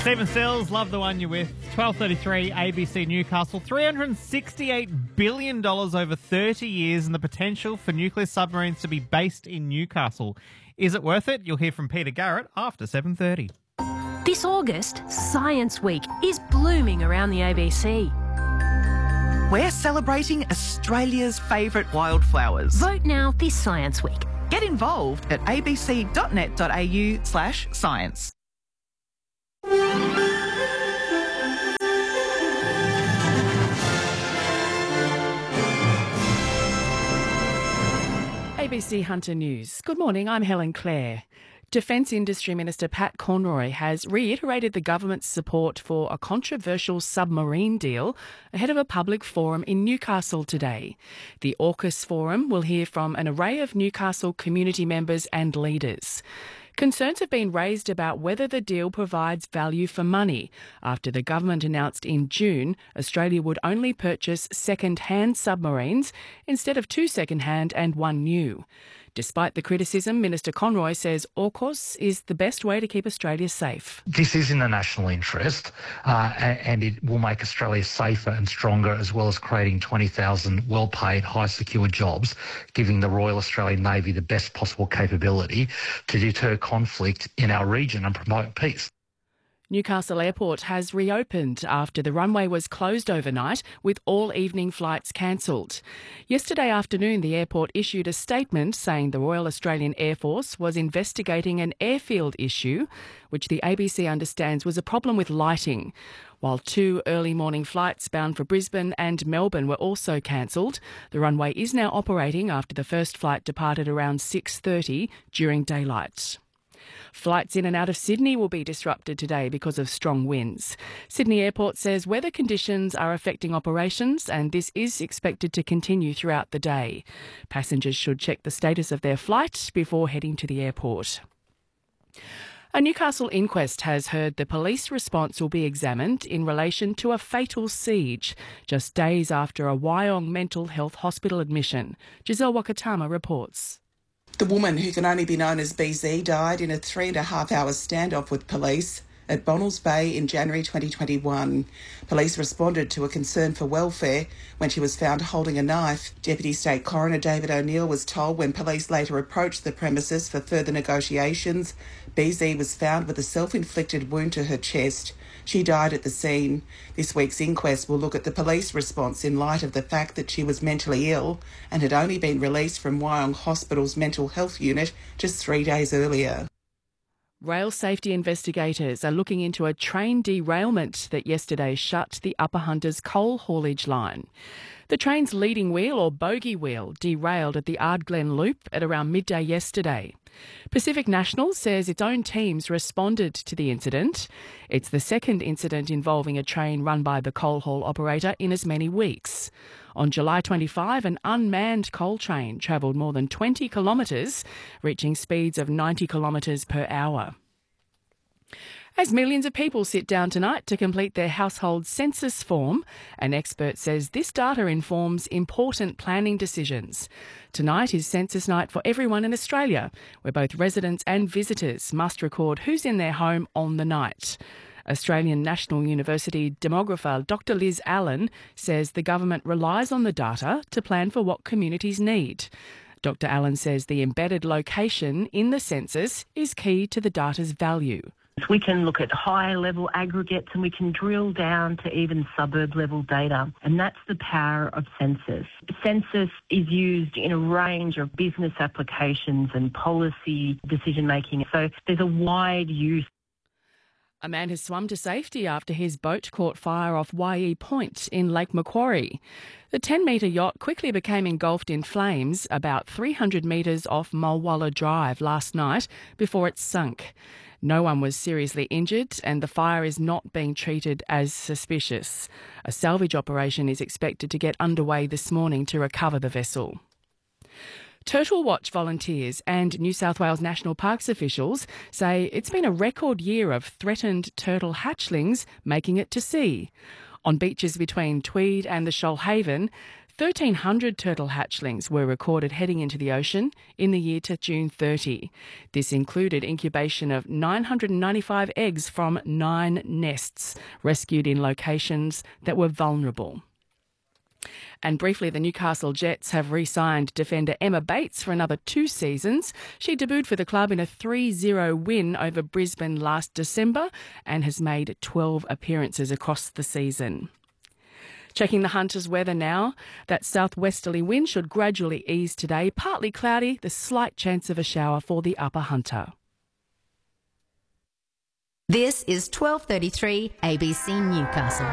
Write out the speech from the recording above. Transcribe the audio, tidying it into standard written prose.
Stephen Stills, love the one you're with. 12:33, ABC Newcastle. $368 billion over 30 years and the potential for nuclear submarines to be based in Newcastle. Is it worth it? You'll hear from Peter Garrett after 7:30. This August, Science Week is blooming around the ABC. We're celebrating Australia's favourite wildflowers. Vote now this Science Week. Get involved at abc.net.au/science. ABC Hunter News. Good morning, I'm Helen Clare. Defence Industry Minister Pat Conroy has reiterated the government's support for a controversial submarine deal ahead of a public forum in Newcastle today. The AUKUS forum will hear from an array of Newcastle community members and leaders. Concerns have been raised about whether the deal provides value for money after the government announced in June Australia would only purchase second-hand submarines instead of 2 second-hand and 1 new. Despite the criticism, Minister Conroy says AUKUS is the best way to keep Australia safe. This is in the national interest and it will make Australia safer and stronger, as well as creating 20,000 well-paid, high-secure jobs, giving the Royal Australian Navy the best possible capability to deter conflict in our region and promote peace. Newcastle Airport has reopened after the runway was closed overnight with all evening flights cancelled. Yesterday afternoon, the airport issued a statement saying the Royal Australian Air Force was investigating an airfield issue, which the ABC understands was a problem with lighting. While 2 early morning flights bound for Brisbane and Melbourne were also cancelled, the runway is now operating after the first flight departed around 6:30 during daylight. Flights in and out of Sydney will be disrupted today because of strong winds. Sydney Airport says weather conditions are affecting operations and this is expected to continue throughout the day. Passengers should check the status of their flight before heading to the airport. A Newcastle inquest has heard the police response will be examined in relation to a fatal siege just days after a Wyong mental health hospital admission. Giselle Wakatama reports. The woman, who can only be known as BZ, died in a 3.5-hour standoff with police at Bonnells Bay in January 2021. Police responded to a concern for welfare when she was found holding a knife. Deputy State Coroner David O'Neill was told when police later approached the premises for further negotiations, BZ was found with a self-inflicted wound to her chest. She died at the scene. This week's inquest will look at the police response in light of the fact that she was mentally ill and had only been released from Wyong Hospital's mental health unit just 3 days earlier. Rail safety investigators are looking into a train derailment that yesterday shut the Upper Hunters coal haulage line. The train's leading wheel, or bogie wheel, derailed at the Ardglen Loop at around midday yesterday. Pacific National says its own teams responded to the incident. It's the second incident involving a train run by the coal haul operator in as many weeks. On July 25, an unmanned coal train travelled more than 20 kilometres, reaching speeds of 90 kilometres per hour. As millions of people sit down tonight to complete their household census form, an expert says this data informs important planning decisions. Tonight is census night for everyone in Australia, where both residents and visitors must record who's in their home on the night. Australian National University demographer Dr Liz Allen says the government relies on the data to plan for what communities need. Dr Allen says the embedded location in the census is key to the data's value. We can look at high-level aggregates and we can drill down to even suburb-level data, and that's the power of census. Census is used in a range of business applications and policy decision-making, so there's a wide use. A man has swum to safety after his boat caught fire off Waihee Point in Lake Macquarie. The 10-metre yacht quickly became engulfed in flames about 300 metres off Mulwala Drive last night before it sunk. No one was seriously injured and the fire is not being treated as suspicious. A salvage operation is expected to get underway this morning to recover the vessel. Turtle Watch volunteers and New South Wales National Parks officials say it's been a record year of threatened turtle hatchlings making it to sea. On beaches between Tweed and the Shoalhaven, 1,300 turtle hatchlings were recorded heading into the ocean in the year to June 30. This included incubation of 995 eggs from 9 nests, rescued in locations that were vulnerable. And briefly, the Newcastle Jets have re-signed defender Emma Bates for another 2 seasons. She debuted for the club in a 3-0 win over Brisbane last December and has made 12 appearances across the season. Checking the Hunters' weather now. That southwesterly wind should gradually ease today. Partly cloudy, the slight chance of a shower for the Upper Hunter. This is 12:33 ABC Newcastle.